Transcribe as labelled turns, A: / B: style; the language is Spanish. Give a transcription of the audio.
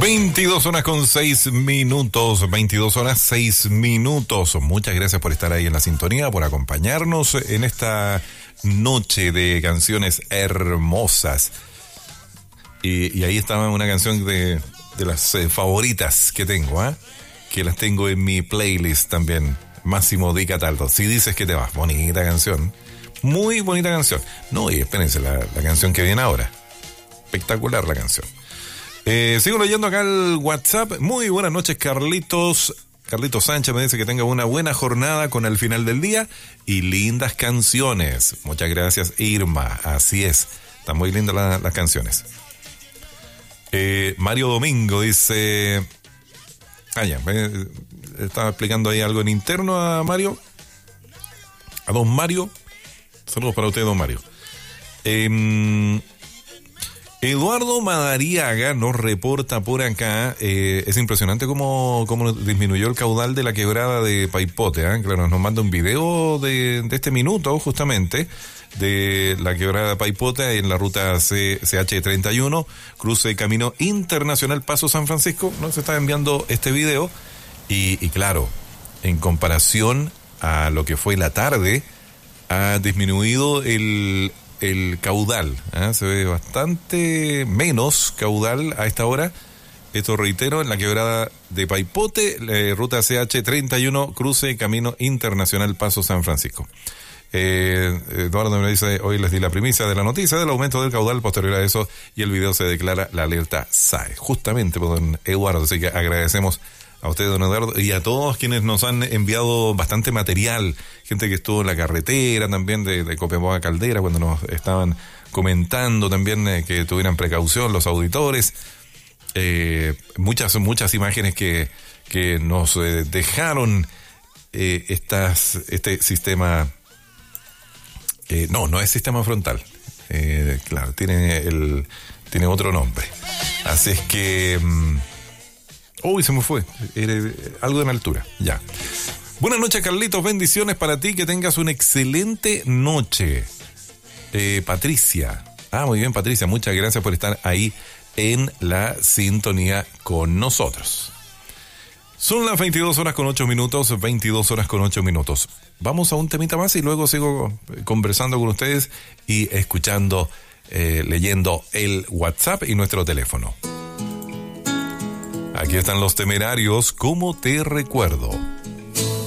A: 22 horas con 6 minutos, 22 horas 6 minutos. Muchas gracias por estar ahí en la sintonía, por acompañarnos en esta noche de canciones hermosas. Y ahí estaba una canción de las favoritas que tengo, que las tengo en mi playlist también. Máximo Di Cataldo, Si dices que te vas. Bonita canción, muy bonita canción. No, y espérense, la canción que viene ahora. Espectacular la canción. Sigo leyendo acá el WhatsApp. Muy buenas noches, Carlitos. Carlitos Sánchez me dice que tenga una buena jornada con el final del día y lindas canciones. Muchas gracias, Irma. Así es, están muy lindas las canciones. Mario Domingo dice... estaba explicando ahí algo en interno a Mario. A don Mario. Saludos para usted, don Mario. Eduardo Madariaga nos reporta por acá, es impresionante cómo disminuyó el caudal de la quebrada de Paipote, Claro, nos manda un video de este minuto justamente de la quebrada de Paipote en la ruta CH31, cruce Camino Internacional Paso San Francisco. Nos está enviando este video y claro, en comparación a lo que fue la tarde, ha disminuido el caudal, se ve bastante menos caudal a esta hora. Esto reitero, en la quebrada de Paipote, ruta CH31, cruce Camino Internacional Paso San Francisco. Eduardo me dice, hoy les di la primicia de la noticia del aumento del caudal. Posterior a eso y el video se declara la alerta SAE, justamente por don Eduardo. Así que agradecemos a usted, don Eduardo, y a todos quienes nos han enviado bastante material, gente que estuvo en la carretera también de Copiapó a Caldera, cuando nos estaban comentando también que tuvieran precaución los auditores. Muchas imágenes que nos dejaron este sistema. No es sistema frontal. Claro, tiene otro nombre. Así es que... Uy, se me fue. Algo de la altura. Ya. Buenas noches, Carlitos. Bendiciones para ti. Que tengas una excelente noche. Patricia. Muy bien, Patricia. Muchas gracias por estar ahí en la sintonía con nosotros. Son las 22 horas con 8 minutos. 22 horas con 8 minutos. Vamos a un temita más y luego sigo conversando con ustedes y escuchando, leyendo el WhatsApp y nuestro teléfono. Aquí están Los Temerarios, ¿Cómo te recuerdo?